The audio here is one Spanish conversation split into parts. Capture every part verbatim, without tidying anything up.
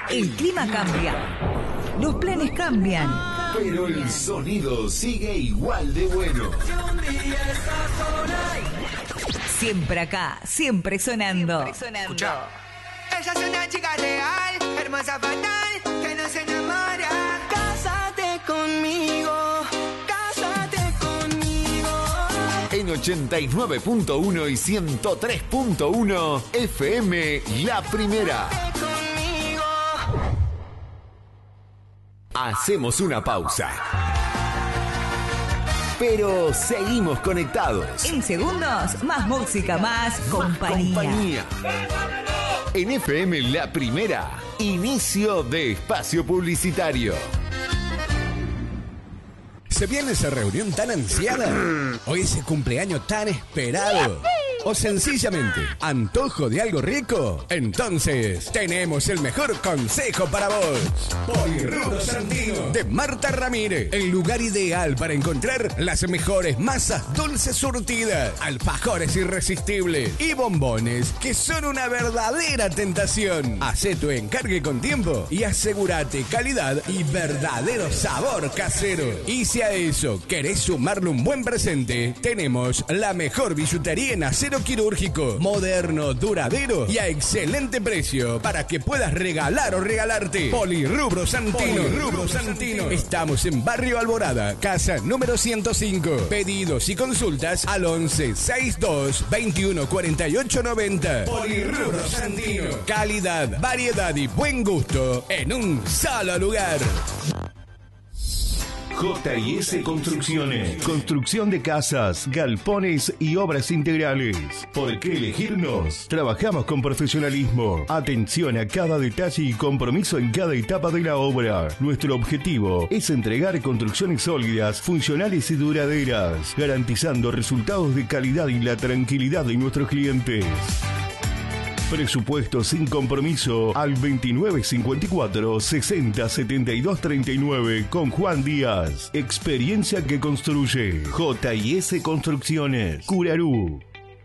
El clima cambia, los planes cambian, pero el sonido sigue igual de bueno. Siempre acá, siempre sonando. Siempre sonando. Escucha. Ella es una chica real, hermosa fatal, que no se enamora. Cásate conmigo, cásate conmigo. En ochenta y nueve punto uno y ciento tres punto uno F M La Primera. Hacemos una pausa, pero seguimos conectados. En segundos, más música, más compañía. compañía. En F M La Primera, inicio de espacio publicitario. ¿Se viene esa reunión tan ansiada? ¿O ese cumpleaños tan esperado? ¿O sencillamente antojo de algo rico? Entonces tenemos el mejor consejo para vos. Polirrubro Santino de Marta Ramírez, el lugar ideal para encontrar las mejores masas dulces surtidas, alfajores irresistibles y bombones que son una verdadera tentación. Hacé tu encargue con tiempo y asegúrate calidad y verdadero sabor casero. Y si a eso querés sumarle un buen presente, tenemos la mejor billutería en acero quirúrgico, moderno, duradero y a excelente precio para que puedas regalar o regalarte. Polirrubro Santino. Polirrubro Santino. Estamos en Barrio Alborada, casa número ciento cinco. Pedidos y consultas al once sesenta y dos veintiuno cuarenta y ocho noventa. Polirrubro Santino. Calidad, variedad y buen gusto en un solo lugar. J y S Construcciones. Construcción de casas, galpones y obras integrales. ¿Por qué elegirnos? Trabajamos con profesionalismo, atención a cada detalle y compromiso en cada etapa de la obra. Nuestro objetivo es entregar construcciones sólidas, funcionales y duraderas, garantizando resultados de calidad y la tranquilidad de nuestros clientes. Presupuesto sin compromiso al veintinueve cincuenta y cuatro sesenta setenta y dos treinta y nueve con Juan Díaz. Experiencia que construye. J y S Construcciones. Curarú.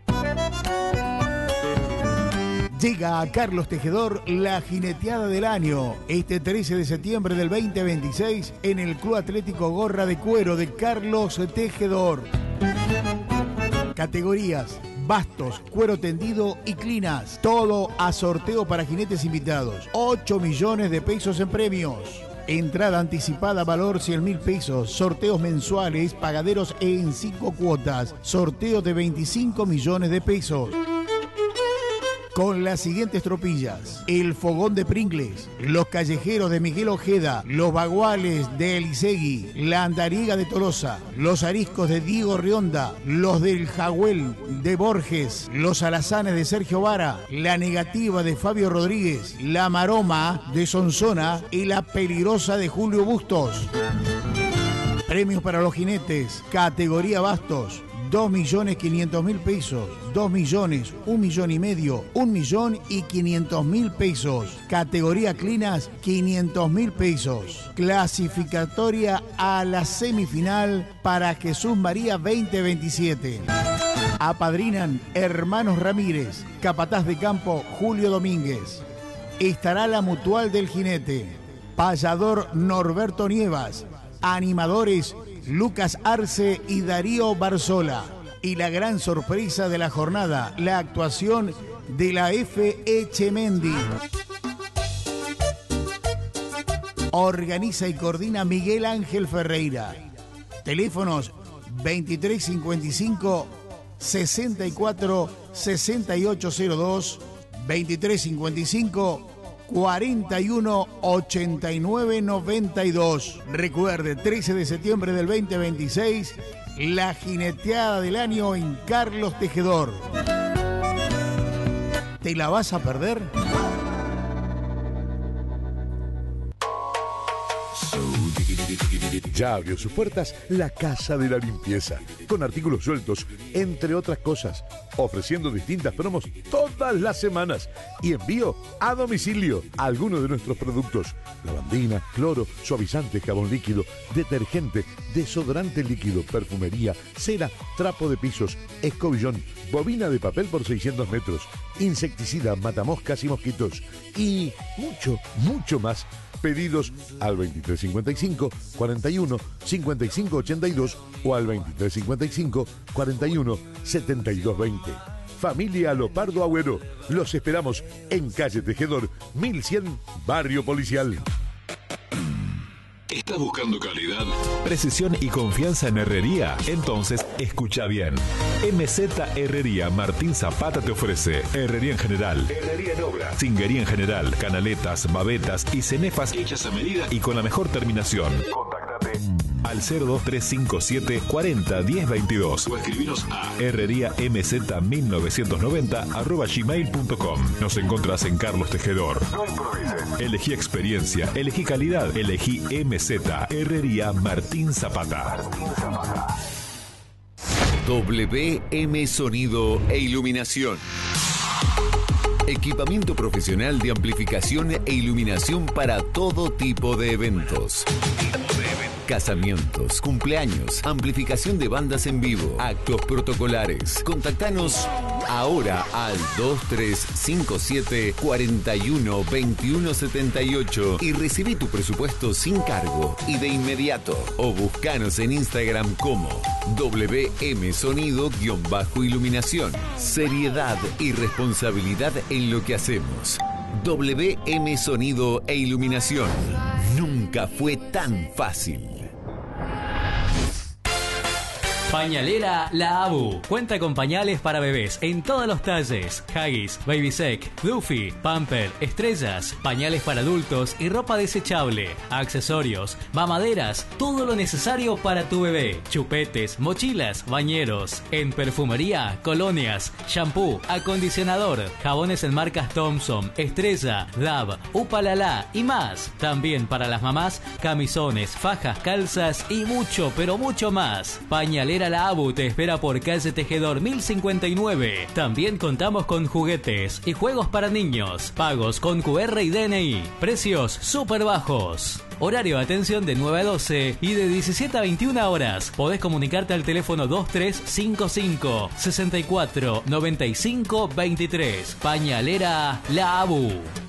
Llega a Carlos Tejedor la jineteada del año, este trece de septiembre del veinte veintiséis en el Club Atlético Gorra de Cuero de Carlos Tejedor. Categorías: bastos, cuero tendido y clinas. Todo a sorteo para jinetes invitados. ocho millones de pesos en premios. Entrada anticipada valor cien mil pesos. Sorteos mensuales, pagaderos en cinco cuotas. Sorteo de veinticinco millones de pesos. Con las siguientes tropillas: el fogón de Pringles, los callejeros de Miguel Ojeda, los baguales de Elisegui, la andariega de Tolosa, los ariscos de Diego Rionda, los del Jagüel de Borges, los alazanes de Sergio Vara, la negativa de Fabio Rodríguez, la maroma de Sonsona y la peligrosa de Julio Bustos. Premios para los jinetes, categoría bastos: dos millones quinientos mil pesos, dos millones, un millón y medio, un millón y quinientos mil pesos. Categoría clinas, quinientos mil pesos. Clasificatoria a la semifinal para Jesús María veinte veintisiete. Apadrinan Hermanos Ramírez, capataz de campo Julio Domínguez. Estará la Mutual del Jinete, payador Norberto Nievas, animadores Lucas Arce y Darío Barzola. Y la gran sorpresa de la jornada, la actuación de la F. Echemendi. Organiza y coordina Miguel Ángel Ferreira. Teléfonos veintitrés cincuenta y cinco sesenta y cuatro sesenta y ocho cero dos, veintitrés cincuenta y cinco cuarenta y uno ochenta y nueve noventa y dos. Recuerde, trece de septiembre del veinte veintiséis, la jineteada del año en Carlos Tejedor. ¿Te la vas a perder? Ya abrió sus puertas la Casa de la Limpieza, con artículos sueltos, entre otras cosas, ofreciendo distintas promos todas las semanas y envío a domicilio a algunos de nuestros productos: lavandina, cloro, suavizante, jabón líquido, detergente, desodorante líquido, perfumería, cera, trapo de pisos, escobillón, bobina de papel por seiscientos metros, insecticida, matamoscas y mosquitos y mucho, mucho más. Pedidos al veintitrés cincuenta y cinco, cuarenta y uno, cincuenta y cinco ochenta y dos o al veintitrés cincuenta y cinco, cuarenta y uno, setenta y dos veinte. Familia Lopardo Agüero. Los esperamos en calle Tejedor, mil cien, Barrio Policial. ¿Estás buscando calidad, precisión y confianza en herrería? Entonces, escucha bien. M Z Herrería Martín Zapata te ofrece herrería en general, herrería en obra, cinguería en general, canaletas, babetas y cenefas hechas a medida y con la mejor terminación. Contáctate al cero dos tres cinco siete, cuarenta, diez veintidós o escribinos a herrería m z mil novecientos noventa arroba gmail punto com. Nos encontrás en Carlos Tejedor. No improvises. Elegí experiencia, elegí calidad, elegí M Z Herrería Martín Zapata. Martín Zapata. W M Sonido e Iluminación. Equipamiento profesional de amplificación e iluminación para todo tipo de eventos. Casamientos, cumpleaños, amplificación de bandas en vivo, actos protocolares. Contactanos ahora al dos tres cinco siete, cuarenta y uno, veintiuno setenta y ocho y recibí tu presupuesto sin cargo y de inmediato. O buscanos en Instagram como W M Sonido-Iluminación. Seriedad y responsabilidad en lo que hacemos. W M Sonido e Iluminación. Nunca fue tan fácil. Pañalera La Abu. Cuenta con pañales para bebés en todos los talles: Huggies, Babysec, Duffy, Pamper, Estrellas, pañales para adultos y ropa desechable, accesorios, mamaderas, todo lo necesario para tu bebé, chupetes, mochilas, bañeros. En perfumería, colonias, shampoo, acondicionador, jabones en marcas Thompson, Estrella, Dove, Upalala y más. También para las mamás, camisones, fajas, calzas y mucho, pero mucho más. Pañalera La Abu te espera por calle Tejedor mil cincuenta y nueve. También contamos con juguetes y juegos para niños. Pagos con Q R y D N I. Precios súper bajos. Horario de atención de nueve a doce y de diecisiete a veintiuna horas. Podés comunicarte al teléfono dos tres cinco cinco, sesenta y cuatro, noventa y cinco veintitrés. Pañalera La Abu.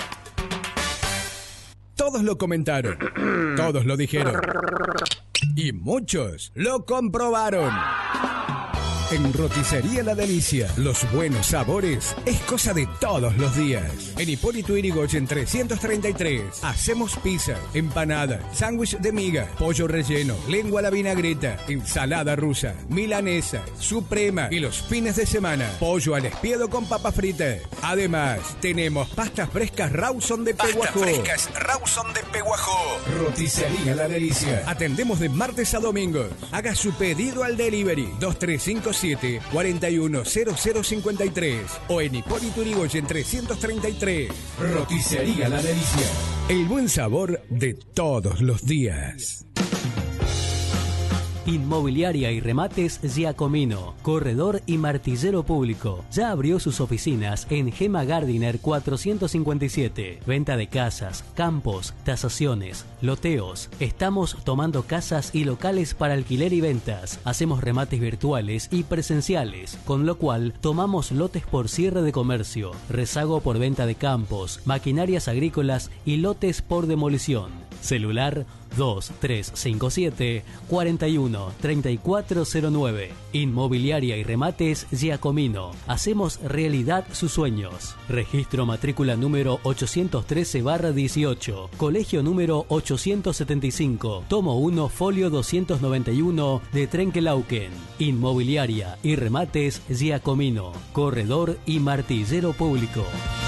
Todos lo comentaron. Todos lo dijeron. Y muchos lo comprobaron. En Roticería La Delicia, los buenos sabores es cosa de todos los días. En Hipólito Yrigoyen trescientos treinta y tres hacemos pizza, empanada, sándwich de miga, pollo relleno, lengua a la vinagreta, ensalada rusa, milanesa, suprema y los fines de semana, pollo al espiedo con papas fritas. Además, tenemos pastas frescas Rawson de Peguajó. Pastas frescas Rawson de Peguajó. Roticería La Delicia. Atendemos de martes a domingos. Haga su pedido al delivery dos tres cinco siete, cuarenta y uno, cero cero cincuenta y tres o en Hipólito Yrigoyen trescientos treinta y tres. Roticería La Delicia. El buen sabor de todos los días. Inmobiliaria y Remates Giacomino, corredor y martillero público. Ya abrió sus oficinas en Gema Gardiner cuatrocientos cincuenta y siete. Venta de casas, campos, tasaciones, loteos. Estamos tomando casas y locales para alquiler y ventas. Hacemos remates virtuales y presenciales, con lo cual tomamos lotes por cierre de comercio, rezago por venta de campos, maquinarias agrícolas y lotes por demolición. Celular dos tres cinco siete, cuarenta y uno, treinta y cuatro cero nueve. Inmobiliaria y Remates Giacomino. Hacemos realidad sus sueños. Registro matrícula número ochocientos trece barra dieciocho. Colegio número ochocientos setenta y cinco. Tomo uno, folio doscientos noventa y uno de Trenkelauken. Inmobiliaria y Remates Giacomino. Corredor y martillero público.